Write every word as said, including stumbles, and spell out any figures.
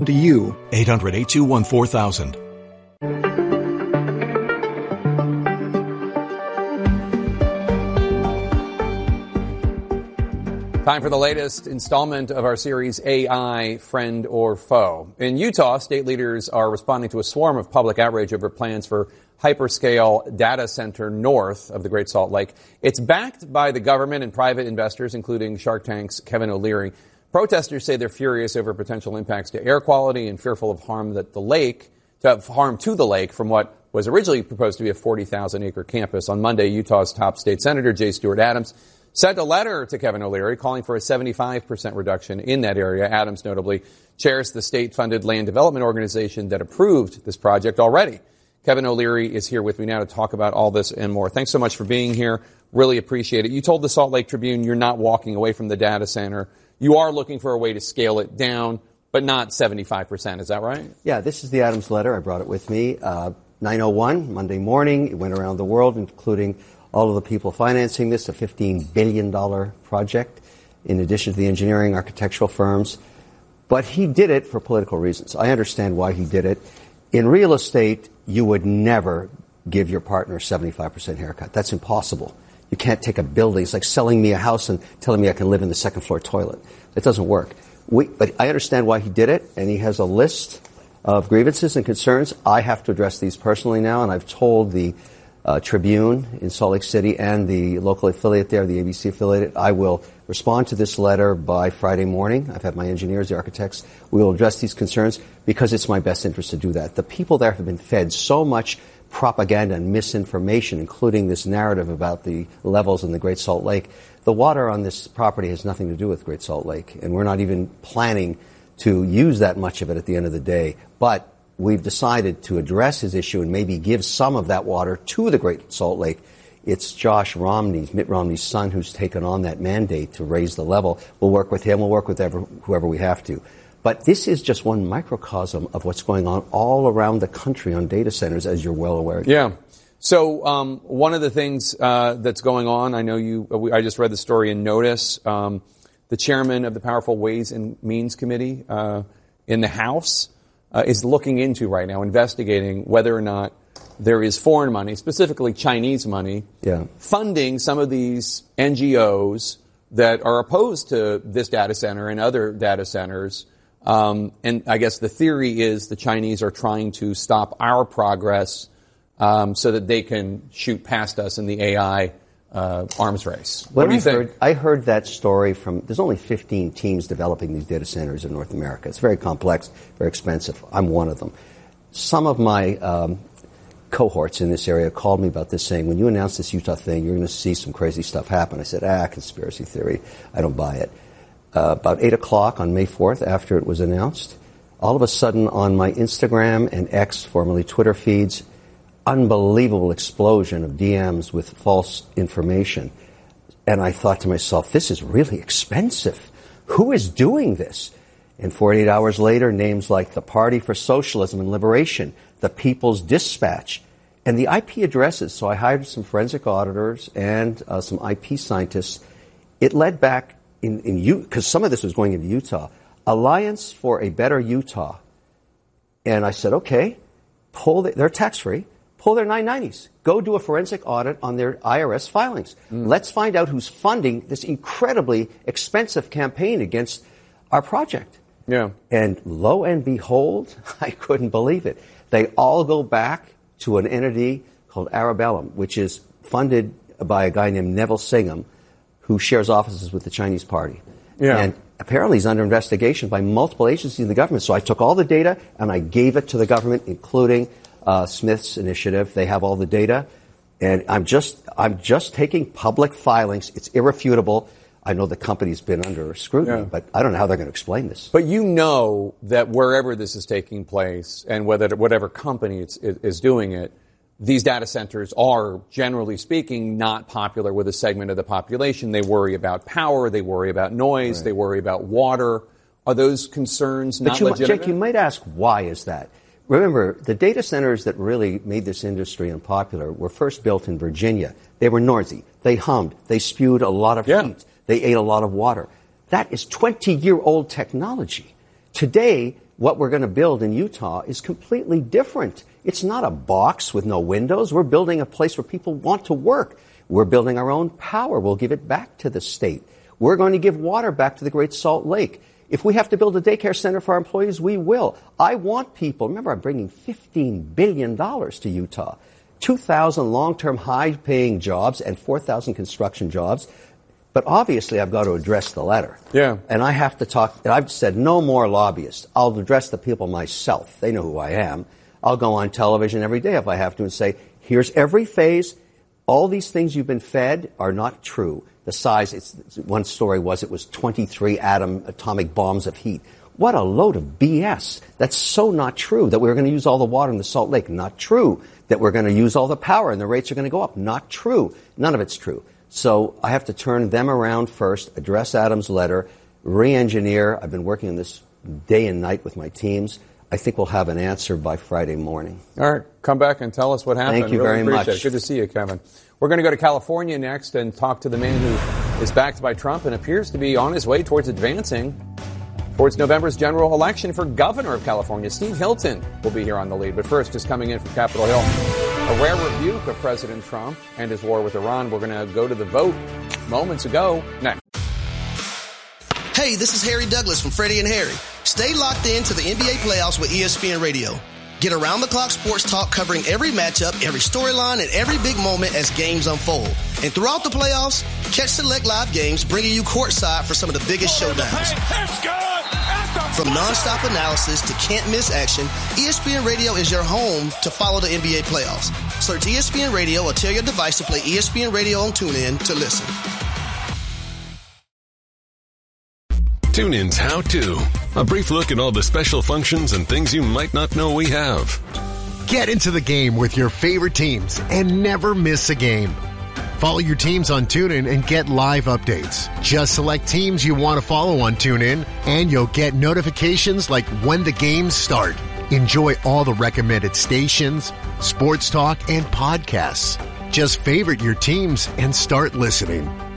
to you. eight hundred, eight two one, four thousand. Time for the latest installment of our series, A I, Friend or Foe. In Utah, state leaders are responding to a swarm of public outrage over plans for hyperscale data center north of the Great Salt Lake. It's backed by the government and private investors, including Shark Tank's Kevin O'Leary. Protesters say they're furious over potential impacts to air quality and fearful of harm that the lake, to harm to the lake from what was originally proposed to be a forty thousand acre campus. On Monday, Utah's top state senator, J. Stewart Adams, sent a letter to Kevin O'Leary calling for a seventy-five percent reduction in that area. Adams notably chairs the state-funded land development organization that approved this project already. Kevin O'Leary is here with me now to talk about all this and more. Thanks so much for being here. Really appreciate it. You told the Salt Lake Tribune you're not walking away from the data center. You are looking for a way to scale it down, but not seventy-five percent. Is that right? Yeah, this is the Adams letter. I brought it with me. Uh, nine oh one, Monday morning. It went around the world, including all of the people financing this, a fifteen billion dollars project, in addition to the engineering, architectural firms. But he did it for political reasons. I understand why he did it. In real estate, you would never give your partner a seventy-five percent haircut. That's impossible. You can't take a building. It's like selling me a house and telling me I can live in the second floor toilet. It doesn't work. We, but I understand why he did it, and he has a list of grievances and concerns. I have to address these personally now, and I've told the Uh, Tribune in Salt Lake City and the local affiliate there, the A B C affiliate, I will respond to this letter by Friday morning. I've had my engineers, the architects. We will address these concerns because it's my best interest to do that. The people there have been fed so much propaganda and misinformation, including this narrative about the levels in the Great Salt Lake. The water on this property has nothing to do with Great Salt Lake, and we're not even planning to use that much of it at the end of the day. But we've decided to address his issue and maybe give some of that water to the Great Salt Lake. It's Josh Romney's, Mitt Romney's son, who's taken on that mandate to raise the level. We'll work with him. We'll work with ever, whoever we have to. But this is just one microcosm of what's going on all around the country on data centers, as you're well aware. Yeah. So um, one of the things uh, that's going on, I know you, I just read the story in Notice. Um, the chairman of the powerful Ways and Means Committee uh, in the House Uh, is looking into right now, investigating whether or not there is foreign money, specifically Chinese money, yeah. funding some of these N G Os that are opposed to this data center and other data centers. Um, and I guess the theory is the Chinese are trying to stop our progress um, so that they can shoot past us in the A I Uh, arms race. What when do you I think? Heard, I heard that story from, there's only fifteen teams developing these data centers in North America. It's very complex, very expensive. I'm one of them. Some of my um, cohorts in this area called me about this, saying, when you announce this Utah thing, you're going to see some crazy stuff happen. I said, ah, conspiracy theory. I don't buy it. Uh, about eight o'clock on May fourth, after it was announced, all of a sudden on my Instagram and X, formerly Twitter feeds, unbelievable explosion of D Ms with false information. And I thought to myself, this is really expensive. Who is doing this? And forty-eight hours later, names like the Party for Socialism and Liberation, the People's Dispatch, and the I P addresses. So I hired some forensic auditors and uh, some I P scientists. It led back in, in U, because some of this was going into Utah, Alliance for a Better Utah. And I said, okay, pull the, they're tax-free. Pull their nine nineties. Go do a forensic audit on their I R S filings. Mm. Let's find out who's funding this incredibly expensive campaign against our project. Yeah. And lo and behold, I couldn't believe it. They all go back to an entity called Arabellum, which is funded by a guy named Neville Singham, who shares offices with the Chinese party. Yeah. And apparently he's under investigation by multiple agencies in the government. So I took all the data and I gave it to the government, including Uh, Smith's initiative. They have all the data, and I'm just I'm just taking public filings. It's irrefutable. I know the company's been under scrutiny, yeah. but I don't know how they're going to explain this. But you know that wherever this is taking place, and whether whatever company it's, is doing it, these data centers are, generally speaking, not popular with a segment of the population. They worry about power. They worry about noise. Right. They worry about water. Are those concerns not but you, legitimate? Jake, you might ask, why is that? Remember, the data centers that really made this industry unpopular were first built in Virginia. They were noisy. They hummed. They spewed a lot of yeah. heat. They ate a lot of water. That is twenty-year-old technology. Today, what we're going to build in Utah is completely different. It's not a box with no windows. We're building a place where people want to work. We're building our own power. We'll give it back to the state. We're going to give water back to the Great Salt Lake. If we have to build a daycare center for our employees, we will. I want people, remember, I'm bringing fifteen billion dollars to Utah, two thousand long-term high-paying jobs and four thousand construction jobs. But obviously, I've got to address the letter. Yeah. And I have to talk, and I've said no more lobbyists. I'll address the people myself. They know who I am. I'll go on television every day if I have to and say, here's every phase. All these things you've been fed are not true. The size, it's, one story was it was twenty-three atom atomic bombs of heat. What a load of B S. That's so not true. That we're going to use all the water in the Salt Lake. Not true. That we're going to use all the power and the rates are going to go up. Not true. None of it's true. So I have to turn them around first, address Adam's letter, re-engineer. I've been working on this day and night with my teams. I think we'll have an answer by Friday morning. All right. Come back and tell us what happened. Thank you really very appreciate much. It. Good to see you, Kevin. We're going to go to California next and talk to the man who is backed by Trump and appears to be on his way towards advancing towards November's general election for governor of California. Steve Hilton will be here on The Lead. But first, just coming in from Capitol Hill, a rare rebuke of President Trump and his war with Iran. We're going to go to the vote moments ago. Next. Hey, this is Harry Douglas from Freddie and Harry. Stay locked in to the N B A playoffs with E S P N Radio. Get around-the-clock sports talk covering every matchup, every storyline, and every big moment as games unfold. And throughout the playoffs, catch select live games bringing you courtside for some of the biggest showdowns. From nonstop analysis to can't-miss action, E S P N Radio is your home to follow the N B A playoffs. Search E S P N Radio or tell your device to play E S P N Radio on TuneIn to listen. TuneIn's How To. A brief look at all the special functions and things you might not know we have. Get into the game with your favorite teams and never miss a game. Follow your teams on TuneIn and get live updates. Just select teams you want to follow on TuneIn and you'll get notifications like when the games start. Enjoy all the recommended stations, sports talk, and podcasts. Just favorite your teams and start listening.